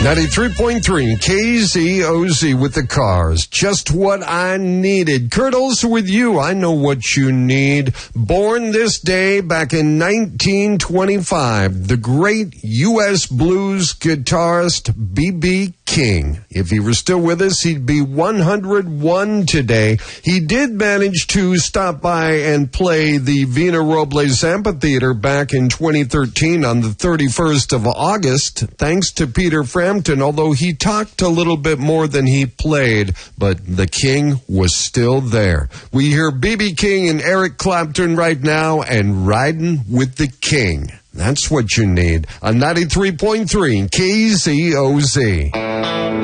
93.3 KZOZ with the Cars. Just what I needed. Kurt Olson with you. I know what you need. Born this day back in 1925. The great U.S. blues guitarist B.B. King. If he were still with us, he'd be 101 today. He did manage to stop by and play the Vina Robles Amphitheater back in 2013 on the 31st of August, thanks to Peter Frampton, although he talked a little bit more than he played, but the King was still there. We hear B.B. King and Eric Clapton right now, and Riding with the King. That's what you need on 93.3 KZOZ.